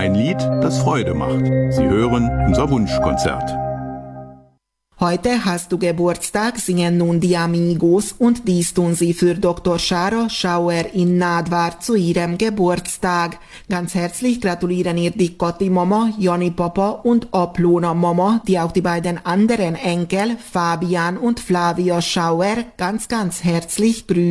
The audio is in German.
Ein Lied, das Freude macht. Sie hören unser Wunschkonzert. Heute hast du Geburtstag, singen nun die Amigos und dies tun sie für Dr. Sharo Schauer in Nadvar zu ihrem Geburtstag. Ganz herzlich gratulieren ihr die Kotti Mama, Joni Papa und Oplona Mama, die auch die beiden anderen Enkel Fabian und Flavia Schauer ganz herzlich grüßen.